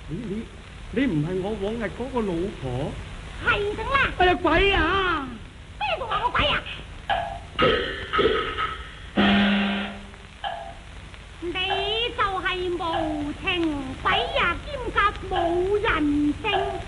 你唔係我往日嗰個老婆？ 係咁啦。 哎呀鬼啊！ 咩仲話我鬼啊？你就係無情鬼啊，兼夾冇人性。